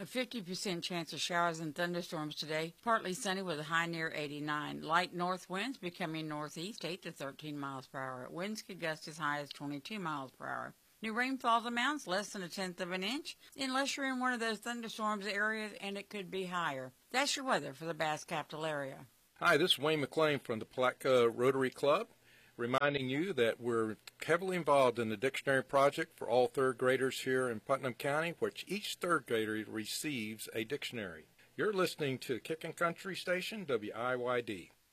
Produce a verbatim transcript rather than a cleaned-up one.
A fifty percent chance of showers and thunderstorms today. Partly sunny with a high near eighty-nine. Light north winds becoming northeast eight to thirteen miles per hour. Winds could gust as high as twenty-two miles per hour. New rainfall amounts less than a tenth of an inch, unless you're in one of those thunderstorms areas, and it could be higher. That's your weather for the Bass Capital area. Hi, this is Wayne McLean from the Palatka Rotary Club, reminding you that we're heavily involved in the dictionary project for all third graders here in Putnam County, which each third grader receives a dictionary. You're listening to Kickin' Country Station, W I Y D.